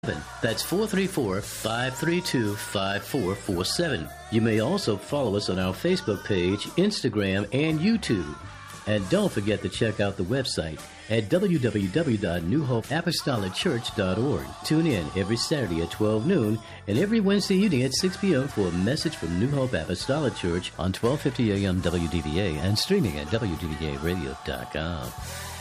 That's 434-532-5447. You may also follow us on our Facebook page, Instagram, and YouTube. And don't forget to check out the website at www.newhopeapostolicchurch.org. Tune in every Saturday at 12 noon and every Wednesday evening at 6 p.m. for a message from New Hope Apostolic Church on 1250 a.m. WDVA and streaming at WDVAradio.com.